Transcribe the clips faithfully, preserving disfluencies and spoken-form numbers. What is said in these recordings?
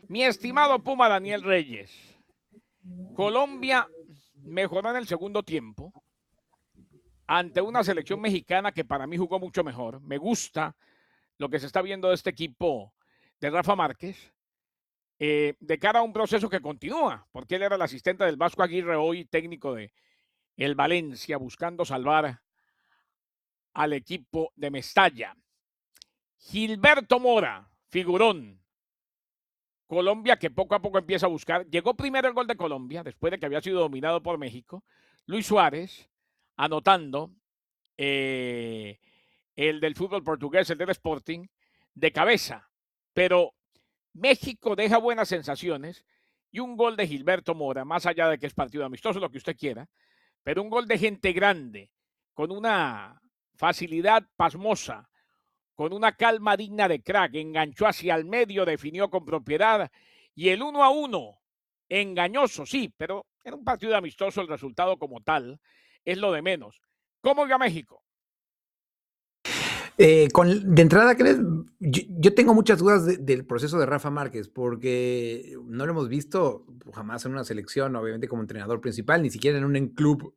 Mi estimado Puma Daniel Reyes, Colombia mejoró en el segundo tiempo ante una selección mexicana que para mí jugó mucho mejor. Me gusta lo que se está viendo de este equipo de Rafa Márquez, eh, de cara a un proceso que continúa, porque él era el asistente del Vasco Aguirre, hoy técnico de el Valencia, buscando salvar al equipo de Mestalla. Gilberto Mora, figurón. Colombia que poco a poco empieza a buscar. Llegó primero el gol de Colombia, después de que había sido dominado por México. Luis Suárez anotando eh, el del fútbol portugués, el del Sporting, de cabeza. Pero México deja buenas sensaciones y un gol de Gilberto Mora, más allá de que es partido amistoso, lo que usted quiera, pero un gol de gente grande, con una facilidad pasmosa, con una calma digna de crack, enganchó hacia el medio, definió con propiedad y el uno a uno, engañoso, sí, pero en un partido amistoso el resultado como tal es lo de menos. ¿Cómo iba México? Eh, con, de entrada, ¿crees? Yo, yo tengo muchas dudas de, del proceso de Rafa Márquez, porque no lo hemos visto jamás en una selección, obviamente como entrenador principal, ni siquiera en un club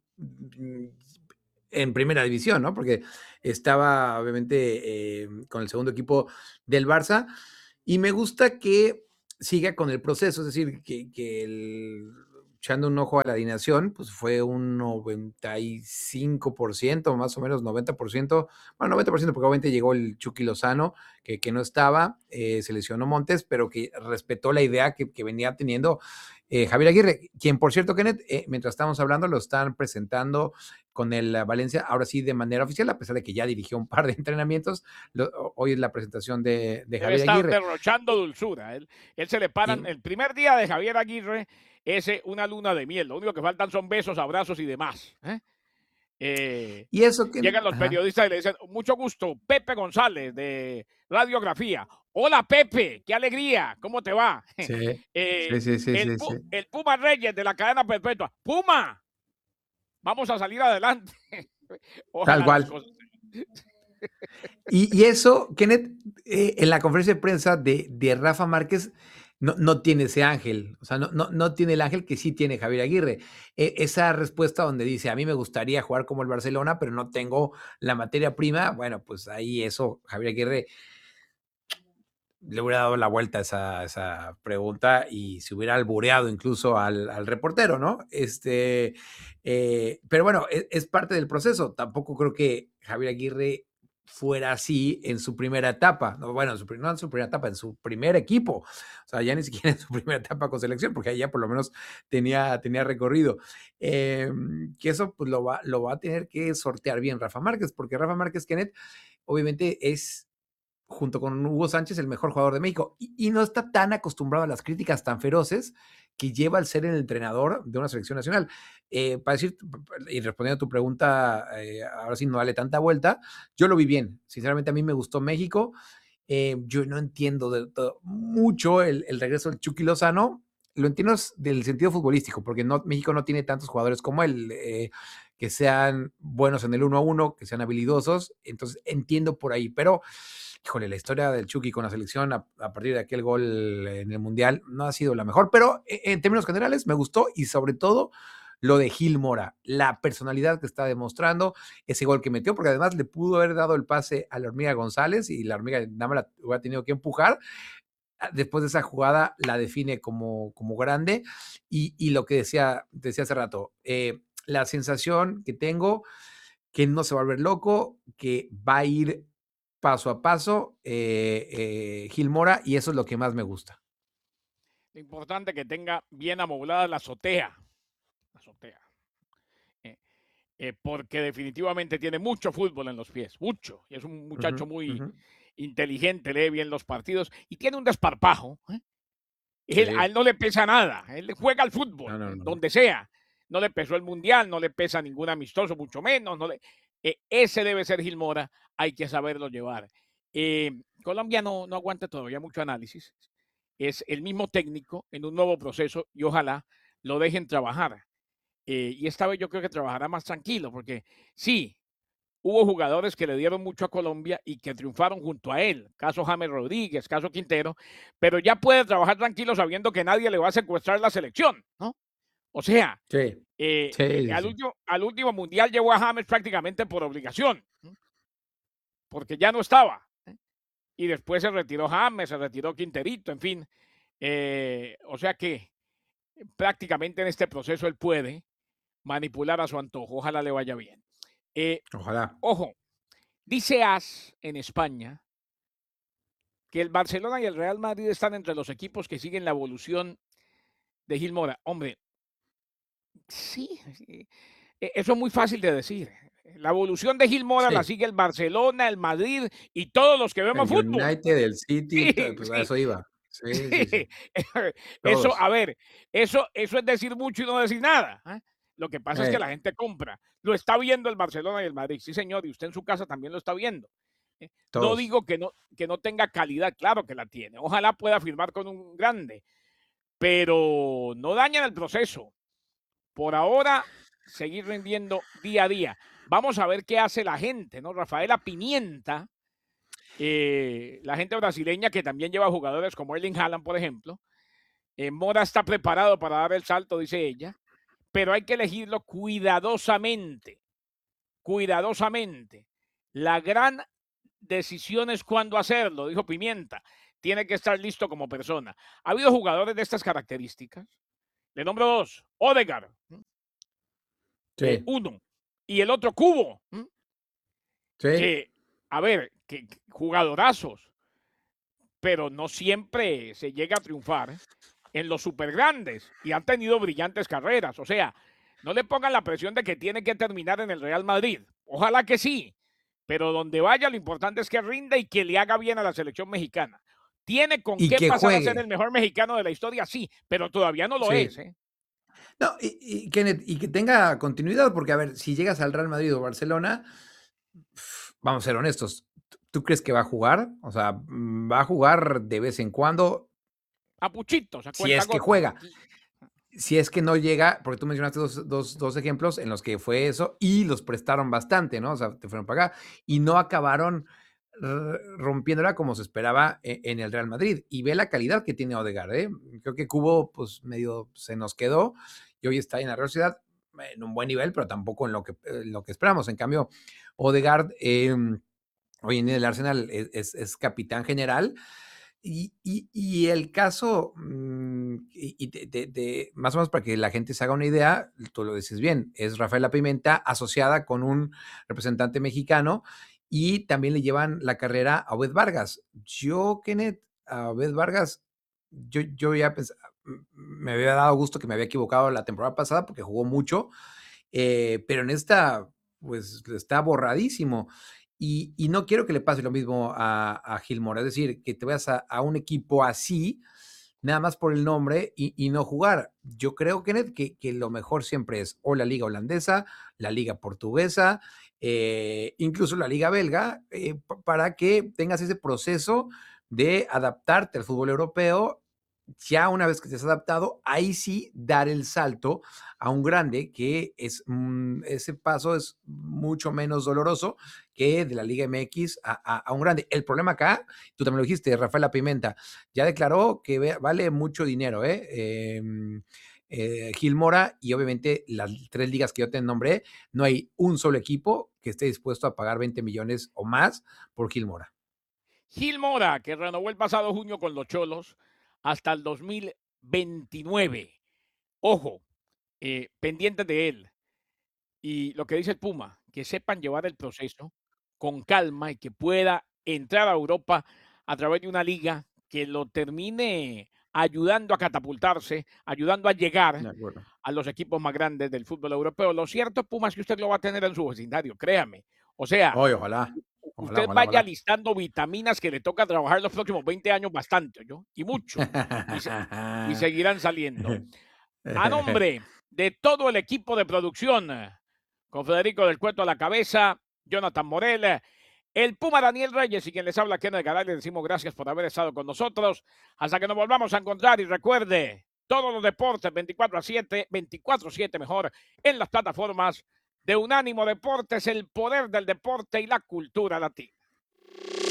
en primera división, ¿no? Porque estaba obviamente eh, con el segundo equipo del Barça, y me gusta que siga con el proceso, es decir, que, que el, echando un ojo a la alineación, pues fue un noventa y cinco por ciento, más o menos noventa por ciento, bueno, noventa por ciento porque obviamente llegó el Chucky Lozano, que, que no estaba, eh, se lesionó Montes, pero que respetó la idea que, que venía teniendo eh, Javier Aguirre, quien por cierto, Kenneth, eh, mientras estamos hablando, lo están presentando con el Valencia, ahora sí de manera oficial, a pesar de que ya dirigió un par de entrenamientos, lo, hoy es la presentación de, de Debe Javier estar Aguirre. derrochando dulzura. Él, él se le paran, Y, el primer día de Javier Aguirre, ese una luna de miel. Lo único que faltan son besos, abrazos y demás. ¿eh? Eh, y eso, Kenneth, llegan los ajá. periodistas y le dicen, mucho gusto, Pepe González de Radiografía. Hola Pepe, qué alegría, ¿cómo te va? Sí, eh, sí, sí, sí, el, sí, sí. el Puma Reyes de la cadena perpetua. Puma, vamos a salir adelante. Tal Ojalá las cual. cosas. Y, y eso, Kenneth, eh, en la conferencia de prensa de, de Rafa Márquez, no, no tiene ese ángel, o sea, no, no, no tiene el ángel que sí tiene Javier Aguirre. Eh, esa respuesta donde dice, a mí me gustaría jugar como el Barcelona, pero no tengo la materia prima, bueno, pues ahí eso, Javier Aguirre le hubiera dado la vuelta a esa, esa pregunta y se hubiera albureado incluso al, al reportero, ¿no? Este, eh, pero bueno, es, es, parte del proceso. Tampoco creo que Javier Aguirre fuera así en su primera etapa. No, bueno, en su, no en su primera etapa, en su primer equipo. O sea, ya ni siquiera en su primera etapa con selección, porque ahí ya por lo menos tenía, tenía recorrido. Eh, que eso pues lo va, lo va a tener que sortear bien Rafa Márquez, porque Rafa Márquez, Kenneth, obviamente es junto con Hugo Sánchez, el mejor jugador de México. Y, y, no está tan acostumbrado a las críticas tan feroces que lleva al ser el entrenador de una selección nacional. Eh, para decir, y respondiendo a tu pregunta, eh, ahora sí no vale tanta vuelta, yo lo vi bien. Sinceramente, a mí me gustó México. Eh, yo no entiendo de, de, mucho el, el regreso del Chucky Lozano. Lo entiendo del sentido futbolístico, porque no, México no tiene tantos jugadores como él, eh, que sean buenos en el uno a uno, que sean habilidosos. Entonces, entiendo por ahí, pero híjole, la historia del Chucky con la selección a, a, partir de aquel gol en el Mundial no ha sido la mejor, pero en términos generales me gustó y sobre todo lo de Gil Mora, la personalidad que está demostrando, ese gol que metió, porque además le pudo haber dado el pase a la Hormiga González y la Hormiga nada más la hubiera tenido que empujar. Después de esa jugada la define como, como grande y, y lo que decía, decía hace rato, eh, la sensación que tengo que no se va a volver loco, que va a ir paso a paso eh, eh, Gil Mora, y eso es lo que más me gusta. Lo importante es que tenga bien amoblada la azotea. La azotea. Eh, eh, porque definitivamente tiene mucho fútbol en los pies, mucho. Y es un muchacho Uh-huh, muy uh-huh. inteligente, lee bien los partidos y tiene un desparpajo. ¿eh? Él, a Sí. él no le pesa nada. Él juega al fútbol, No, no, eh, no. donde sea. No le pesó el Mundial, no le pesa ningún amistoso, mucho menos. No le, eh, ese debe ser Gil Mora, hay que saberlo llevar. Eh, Colombia no, no aguanta todavía mucho análisis. Es el mismo técnico en un nuevo proceso y ojalá lo dejen trabajar. Eh, y esta vez yo creo que trabajará más tranquilo, porque sí, hubo jugadores que le dieron mucho a Colombia y que triunfaron junto a él. Caso James Rodríguez, caso Quintero, pero ya puede trabajar tranquilo sabiendo que nadie le va a secuestrar la selección, ¿no? O sea, Sí, eh, sí, eh, sí, al, sí. último, al último mundial llevó a James prácticamente por obligación, ¿no? Porque ya no estaba. ¿eh? Y después se retiró James, se retiró Quinterito, en fin. Eh, o sea que prácticamente en este proceso él puede manipular a su antojo. Ojalá le vaya bien. Eh, Ojalá. ojo, dice As en España que el Barcelona y el Real Madrid están entre los equipos que siguen la evolución de Gil Mora. Hombre, sí, sí, e, eso es muy fácil de decir. La evolución de Gil Mora la Sí. sigue el Barcelona, el Madrid y todos los que vemos El fútbol. United, el City, Sí, to pues a sí, eso iba. Sí, sí, sí. sí. Eso, Todos. a ver, eso, eso es decir mucho y no decir nada. ¿eh? Lo que pasa es que Eh, la gente compra. Lo está viendo el Barcelona y el Madrid. Sí, señor, y usted en su casa también lo está viendo. ¿eh? No todos. digo que no, que no tenga calidad, claro que la tiene. Ojalá pueda firmar con un grande, pero no dañan el proceso. Por ahora, seguir rindiendo día a día. Vamos a ver qué hace la gente, ¿no? Rafaela Pimienta, eh, la gente brasileña que también lleva jugadores como Erling Haaland, por ejemplo. Eh, Mora está preparado para dar el salto, dice ella, pero hay que elegirlo cuidadosamente, cuidadosamente. La gran decisión es cuándo hacerlo, dijo Pimienta. Tiene que estar listo como persona. Ha habido jugadores de estas características. Le nombro dos. Odegaard, eh, Sí, uno. Y el otro Cubo, ¿m? sí. que, a ver, que, que jugadorazos, pero no siempre se llega a triunfar en los super grandes y han tenido brillantes carreras. O sea, no le pongan la presión de que tiene que terminar en el Real Madrid. Ojalá que sí, pero donde vaya lo importante es que rinda y que le haga bien a la selección mexicana. ¿Tiene con Y qué que pasar a ser el juegue. mejor mexicano de la historia? Sí, pero todavía no lo es. Sí. ¿eh? No, y y Kenneth, y que tenga continuidad, porque, a ver, si llegas al Real Madrid o Barcelona, vamos a ser honestos, ¿tú tú crees que va a jugar? O sea, mm, va a jugar de vez en cuando, A puchitos, a si es que cuentagotas. juega. Si es que no llega, porque tú mencionaste dos, dos, dos ejemplos en los que fue eso y los prestaron bastante, ¿no? O sea, te fueron para acá y no acabaron r- rompiéndola como se esperaba e- en el Real Madrid. Y ve la calidad que tiene Odegaard, ¿eh? Creo que Cubo, pues medio se nos quedó y hoy está en la Real Sociedad en un buen nivel, pero tampoco en lo que, en lo que esperamos. En cambio, Odegaard, eh, hoy en el Arsenal es, es, es capitán general y, y, y el caso, mmm, y, y de, de, de, más o menos para que la gente se haga una idea, tú lo dices bien, es Rafaela Pimenta asociada con un representante mexicano y también le llevan la carrera a Obed Vargas. Yo, Kenneth, a Obed Vargas, yo, yo ya pensaba, me había dado gusto que me había equivocado la temporada pasada porque jugó mucho, eh, pero en esta, pues está borradísimo. Y, y, no quiero que le pase lo mismo a, a Gil Mora, es decir, que te vayas a, a, un equipo así, nada más por el nombre y, y no jugar. Yo creo, Kenneth, que, que, lo mejor siempre es o la liga holandesa, la liga portuguesa, eh, incluso la liga belga, eh, para que tengas ese proceso de adaptarte al fútbol europeo. Ya una vez que te has adaptado, ahí sí dar el salto a un grande, que es mmm, ese paso es mucho menos doloroso que de la Liga M X a, a, a, un grande. El problema acá, tú también lo dijiste, Rafaela Pimenta, ya declaró que ve, vale mucho dinero, ¿eh? Eh, eh, Gil Mora, y obviamente las tres ligas que yo te nombré, no hay un solo equipo que esté dispuesto a pagar veinte millones o más por Gil Mora. Gil Mora, que renovó el pasado junio con los Cholos hasta el dos mil veintinueve. Ojo, eh, pendientes de él. Y lo que dice el Puma, que sepan llevar el proceso con calma y que pueda entrar a Europa a través de una liga que lo termine ayudando a catapultarse, ayudando a llegar a los equipos más grandes del fútbol europeo. Lo cierto, Puma, es que usted lo va a tener en su vecindario, créame. O sea, Oye, ojalá, ojalá, usted ojalá, vaya ojalá. listando vitaminas que le toca trabajar los próximos veinte años bastante, ¿yo? Y mucho. Y, se, y seguirán saliendo. A nombre de todo el equipo de producción, con Federico del Cueto a la cabeza, Jonathan Morel, el Puma Daniel Reyes y quien les habla, Kenneth Garay, le decimos gracias por haber estado con nosotros. Hasta que nos volvamos a encontrar y recuerde, todos los deportes veinticuatro a siete, veinticuatro siete mejor, en las plataformas de Unánimo Deportes, el poder del deporte y la cultura latina.